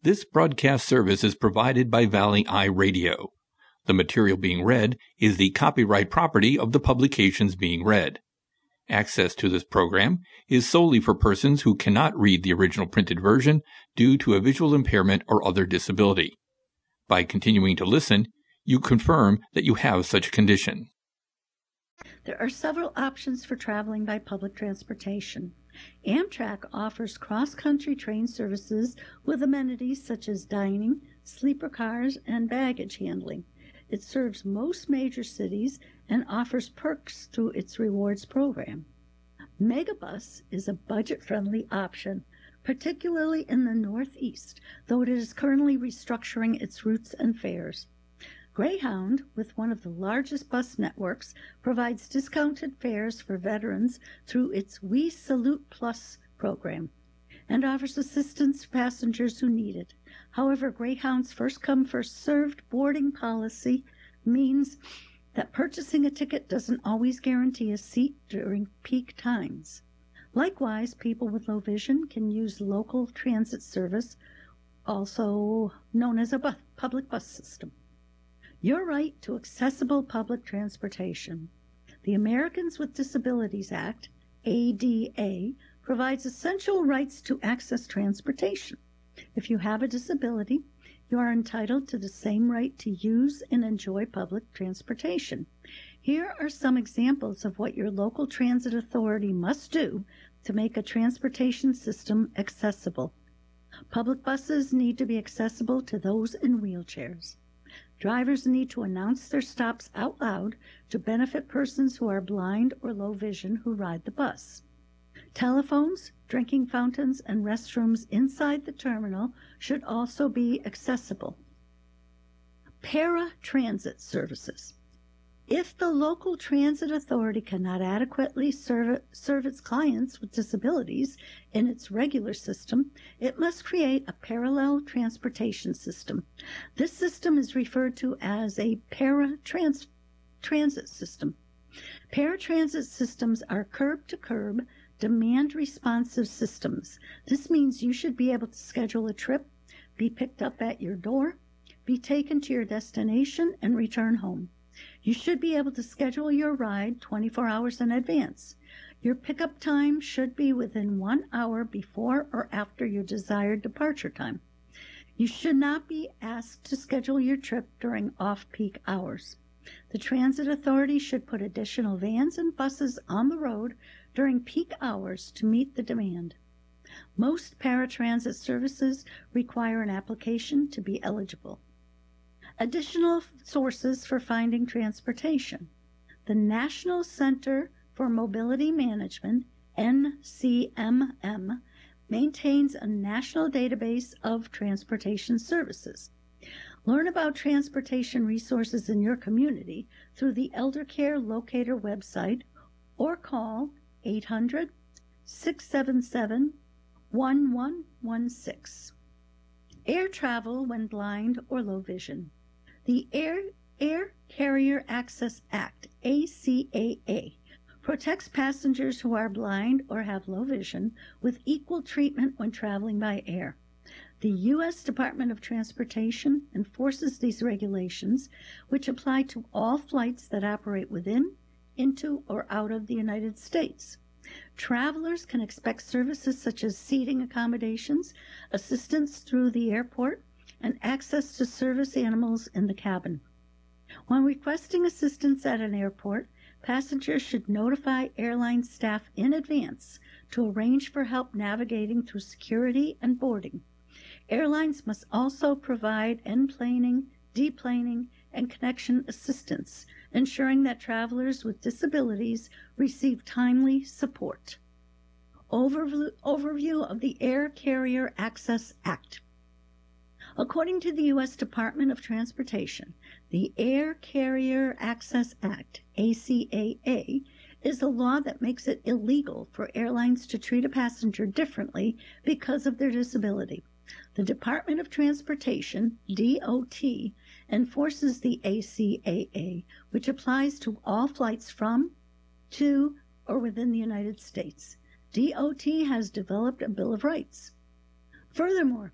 This broadcast service is provided by Valley Eye Radio. The material being read is the copyright property of the publications being read. Access to this program is solely for persons who cannot read the original printed version due to a visual impairment or other disability. By continuing to listen, you confirm that you have such a condition. There are several options for traveling by public transportation. Amtrak offers cross-country train services with amenities such as dining, sleeper cars, and baggage handling. It serves most major cities and offers perks through its rewards program. Megabus is a budget-friendly option, particularly in the Northeast, though it is currently restructuring its routes and fares. Greyhound, with one of the largest bus networks, provides discounted fares for veterans through its We Salute Plus program and offers assistance to passengers who need it. However, Greyhound's first-come, first-served boarding policy means that purchasing a ticket doesn't always guarantee a seat during peak times. Likewise, people with low vision can use local transit service, also known as a public bus system. Your right to accessible public transportation. The Americans with Disabilities Act, ADA, provides essential rights to access transportation. If you have a disability, you are entitled to the same right to use and enjoy public transportation. Here are some examples of what your local transit authority must do to make a transportation system accessible. Public buses need to be accessible to those in wheelchairs. Drivers need to announce their stops out loud to benefit persons who are blind or low vision who ride the bus. Telephones, drinking fountains, and restrooms inside the terminal should also be accessible. Paratransit services. If the local transit authority cannot adequately serve its clients with disabilities in its regular system, it must create a parallel transportation system. This system is referred to as a paratransit system. Paratransit systems are curb-to-curb, demand-responsive systems. This means you should be able to schedule a trip, be picked up at your door, be taken to your destination, and return home. You should be able to schedule your ride 24 hours in advance. Your pickup time should be within 1 hour before or after your desired departure time. You should not be asked to schedule your trip during off-peak hours. The transit authority should put additional vans and buses on the road during peak hours to meet the demand. Most paratransit services require an application to be eligible. Additional sources for finding transportation. The National Center for Mobility Management, NCMM, maintains a national database of transportation services. Learn about transportation resources in your community through the ElderCare Locator website or call 800-677-1116. Air travel when blind or low vision. The Air Carrier Access Act, ACAA, protects passengers who are blind or have low vision with equal treatment when traveling by air. The U.S. Department of Transportation enforces these regulations, which apply to all flights that operate within, into, or out of the United States. Travelers can expect services such as seating accommodations, assistance through the airport, and access to service animals in the cabin. When requesting assistance at an airport, passengers should notify airline staff in advance to arrange for help navigating through security and boarding. Airlines must also provide enplaning, deplaning, and connection assistance, ensuring that travelers with disabilities receive timely support. Overview of the Air Carrier Access Act. According to the U.S. Department of Transportation, the Air Carrier Access Act, ACAA, is a law that makes it illegal for airlines to treat a passenger differently because of their disability. The Department of Transportation, DOT, enforces the ACAA, which applies to all flights from, to, or within the United States. DOT has developed a Bill of Rights. Furthermore,